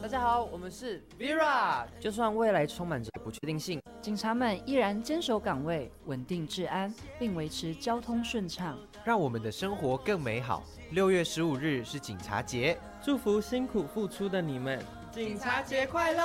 大家好，我们是 Vera。就算未来充满着不确定性， 警察们依然坚守岗位，稳定治安，并维持交通顺畅， 让我们的生活更美好。6月15日是警察节， 祝福辛苦付出的你们， 警察节快乐！